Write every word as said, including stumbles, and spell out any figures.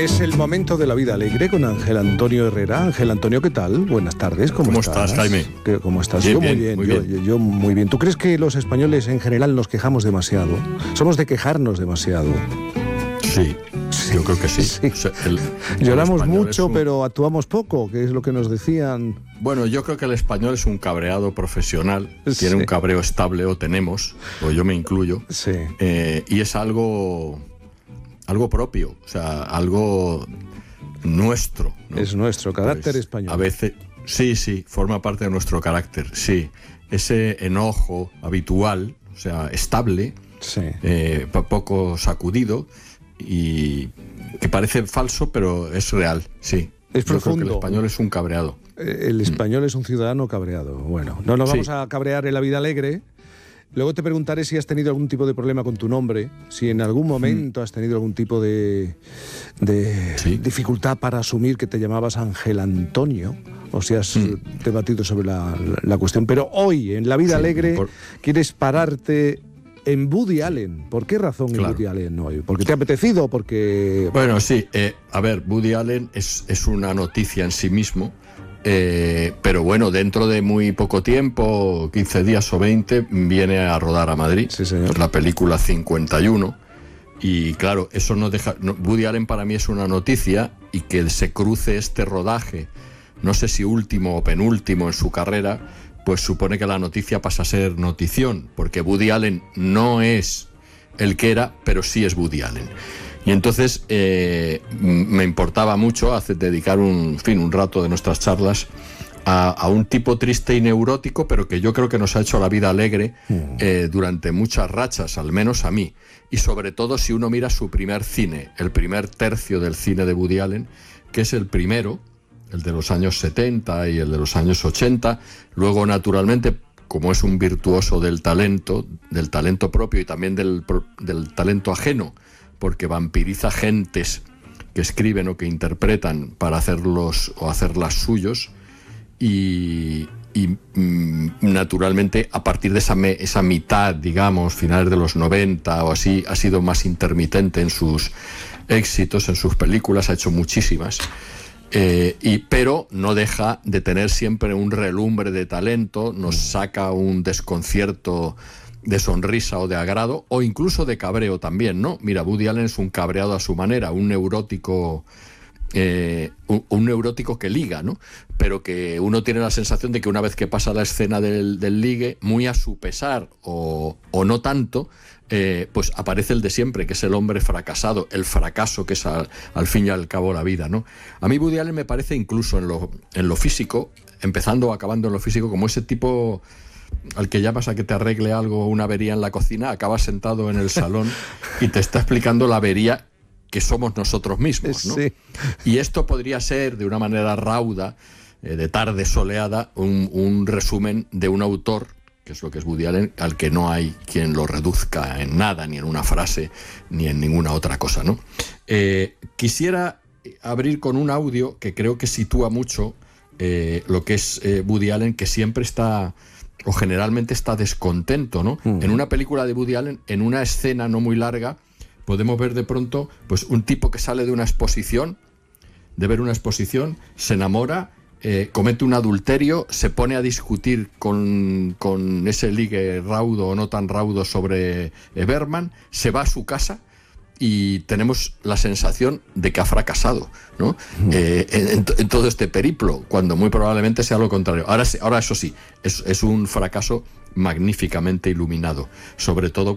Es el momento de la vida alegre con Ángel Antonio Herrera. Ángel Antonio, ¿qué tal? Buenas tardes, ¿cómo, ¿Cómo estás? estás, Jaime? ¿Qué, ¿Cómo estás? Bien, yo bien, muy bien, muy yo, bien. Yo, yo muy bien. ¿Tú crees que los españoles en general nos quejamos demasiado? ¿Somos de quejarnos demasiado? Sí, Sí, yo creo que sí. sí. O sea, el- Lloramos el español mucho, es un- pero actuamos poco, que es lo que nos decían. Bueno, yo creo que el español es un cabreado profesional, Sí. tiene un cabreo estable, o tenemos, o yo me incluyo, Sí. eh, y es algo, algo propio, o sea, algo nuestro, ¿no? Es nuestro carácter Pues, español. A veces, sí, sí, forma parte de nuestro carácter, sí. Ese enojo habitual, o sea, estable, Sí. eh, po- poco sacudido y que parece falso, pero es real, sí. Es Yo creo que profundo. el español es un cabreado. Eh, El español es un ciudadano cabreado. Bueno, no nos Sí. vamos a cabrear en la vida alegre. Luego te preguntaré si has tenido algún tipo de problema con tu nombre, si en algún momento has tenido algún tipo de, de Sí. dificultad para asumir que te llamabas Ángel Antonio, o si has debatido sobre la, la cuestión. Pero hoy, en la vida Sí, alegre, por- quieres pararte en Woody Allen. ¿Por qué razón en Claro. Woody Allen hoy? ¿Porque te ha apetecido? ¿Porque...? Bueno, sí, eh, a ver, Woody Allen es, es una noticia en sí mismo, eh, pero bueno, dentro de muy poco tiempo, quince días o veinte, viene a rodar a Madrid. Sí, señor. La película cincuenta y uno. Y claro, eso no deja... no, Woody Allen para mí es una noticia, y que se cruce este rodaje, no sé si último o penúltimo en su carrera, pues supone que la noticia pasa a ser notición, porque Woody Allen no es el que era, pero sí es Woody Allen. Y entonces eh, m- me importaba mucho hacer, dedicar un, en fin, un rato de nuestras charlas a, a un tipo triste y neurótico, pero que yo creo que nos ha hecho la vida alegre eh, durante muchas rachas, al menos a mí. Y sobre todo si uno mira su primer cine, el primer tercio del cine de Woody Allen, que es el primero, el de los años setenta y el de los años ochenta. Luego, naturalmente, como es un virtuoso del talento, del talento propio y también del, pro- del talento ajeno, porque vampiriza gentes que escriben o que interpretan para hacerlos o hacerlas suyos, y, y, mm, naturalmente a partir de esa, me- esa mitad, digamos, finales de los noventa o así, ha sido más intermitente en sus éxitos, en sus películas, ha hecho muchísimas. Eh, y, pero no deja de tener siempre un relumbre de talento, nos saca un desconcierto de sonrisa o de agrado, o incluso de cabreo también, ¿no? Mira, Woody Allen es un cabreado a su manera, un neurótico, eh, un, un neurótico que liga, ¿no? Pero que uno tiene la sensación de que una vez que pasa la escena del, del ligue, muy a su pesar o, o no tanto, eh, pues aparece el de siempre, que es el hombre fracasado, el fracaso que es al, al fin y al cabo la vida, ¿no? A mí Woody Allen me parece, incluso en lo, en lo físico, empezando o acabando en lo físico, como ese tipo al que llamas a que te arregle algo, una avería en la cocina, acabas sentado en el salón y te está explicando la avería que somos nosotros mismos, ¿no? Sí. Y esto podría ser, de una manera rauda, eh, de tarde soleada, un, un resumen de un autor, que es lo que es Woody Allen, al que no hay quien lo reduzca en nada, ni en una frase, ni en ninguna otra cosa, ¿no? Eh, quisiera abrir con un audio que creo que sitúa mucho eh, lo que es eh, Woody Allen, que siempre está, o generalmente está descontento, ¿no? Mm. En una película de Woody Allen, en una escena no muy larga, podemos ver de pronto pues un tipo que sale de una exposición, de ver una exposición, se enamora, eh, comete un adulterio, se pone a discutir con, con ese ligue raudo o no tan raudo sobre eh, Bergman, se va a su casa y tenemos la sensación de que ha fracasado, ¿no? Eh, en, en todo este periplo, cuando muy probablemente sea lo contrario. Ahora, ahora eso sí, es, es un fracaso magníficamente iluminado, sobre todo